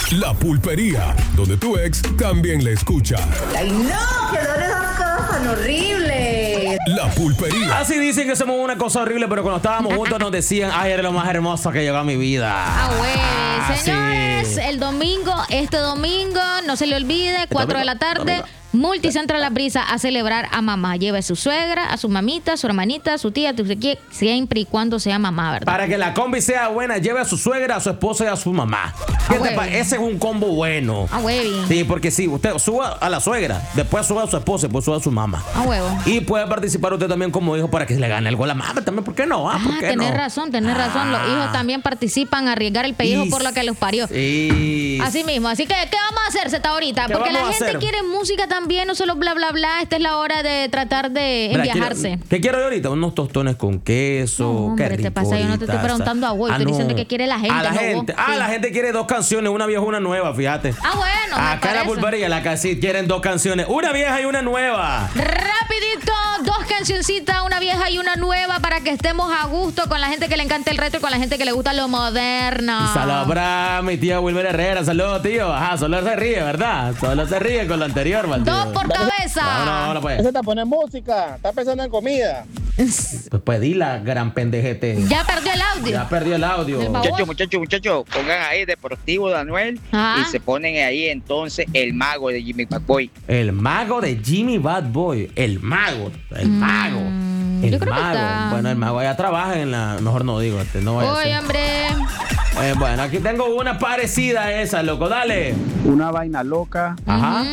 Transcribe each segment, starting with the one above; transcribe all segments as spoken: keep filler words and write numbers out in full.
La Pulpería, donde tu ex también la escucha. ¡Ay, no! ¡Qué dolor esas cosas tan horribles! La Pulpería. Así dicen que somos una cosa horrible, pero cuando estábamos juntos nos decían, ay, eres lo más hermoso que llegó a mi vida. Ah, güey. Ah, Señores, sí. el domingo, este domingo, no se le olvide, cuatro de la tarde, domingo. Multicentro La Brisa a celebrar a mamá. Lleve a su suegra, a su mamita, a su hermanita, a su tía, siempre y cuando sea mamá, ¿verdad? Para que la combi sea buena, lleve a su suegra, a su esposa y a su mamá. ¿Qué Ah, te güey. pa- Ese es un combo bueno. A huevo. Sí, porque sí, usted suba a la suegra, después suba a su esposa y después suba a su mamá. A huevo. Y puede participar usted también como hijo para que le gane algo a la mamá también. ¿Por qué no? Ah, ¿por Ah, qué tenés no? razón, tenés razón. Los Ah. hijos también participan a arriesgar el pellejo Y- por lo que los parió. Sí. Así mismo. Así que, ¿qué vamos a hacer, Zeta, ahorita? ¿Qué Porque la vamos a gente hacer? quiere música también, no solo bla, bla, bla. Esta es la hora de tratar de Mira, enviajarse. quiero- ¿Qué quiero yo ahorita? Unos tostones con queso. No, hombre, qué te rico pasa, yo no te estoy ahorita, preguntando a vos, ah, estoy no. diciendo que quiere la gente, A la no gente. vos. Ah, Sí. la gente quiere dos canciones, una vieja y una nueva, fíjate. Ah, bueno, me Acá en la parece. pulpería, la casi quieren dos canciones, una vieja y una nueva. Rapidito, dos cancioncitas, una vieja y una nueva para que estemos a gusto con la gente que le encanta el retro y con la gente que le gusta lo moderno. Saludos para mi tía Wilmer Herrera. Saludos, tío. Ajá, solo se ríe, ¿verdad? Solo se ríe con lo anterior, maldito. Dos por cabeza. Vámonos, vámonos, pues. Ese te pone música, está pensando en comida. Pues, pues di la gran pendejete. Ya perdió el audio. Ya perdió el audio. Del baúl. Muchachos, muchachos, muchachos, pongan ahí Deportivo de Anuel Ah. y se ponen ahí entonces el mago de Jimmy McBoy. El mago de Jimmy Bad Boy. El mago. El mago. El Mm, yo creo que mago. está- Bueno, el mago ya trabaja en la. Mejor no digo, este, no vaya a Oye, ser. hombre. Eh, bueno, aquí tengo una parecida a esa, loco. Dale. Una vaina loca Ajá.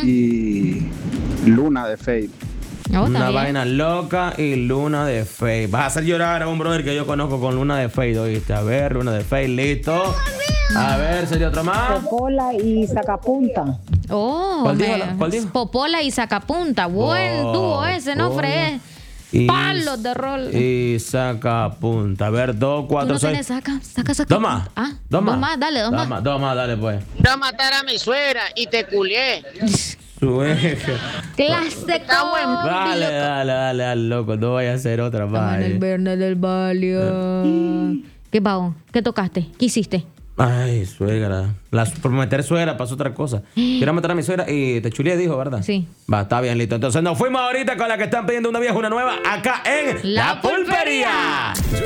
y Luna de Fade. No, está Una bien. vaina loca y Luna de Fade. Vas a hacer llorar a un brother que yo conozco con Luna de Fade, ¿oíste? A ver, Luna de Fade, listo. A ver, ¿sería otro más? Popola y sacapunta. Oh, ¿Cuál me- dijo la- cuál dijo? Popola y sacapunta. Buen Oh, dúo ese, ¿no, Popola Fred? y- Palos de rol. Y saca punta. A ver, dos, Tú cuatro, no seis. tienes saca, saca, saca. Dos más. Ah, Dos más. dale, dos, más. Dos más, dale, pues. Yo matar a mi suegra y te culié. Suegra. Clase de combo, Dale, loco. dale, dale, dale, loco. No vaya a hacer otra Estamos en el más. viernes del Valio. ¿Qué pavo? ¿Qué tocaste? ¿Qué hiciste? Ay, suegra. La, por meter suegra pasó otra cosa. Quiero matar a mi suegra y te chulié, dijo, ¿verdad? Sí. Va, está bien, listo. Entonces nos fuimos ahorita con la que están pidiendo una vieja, una nueva, acá en La Pulpería.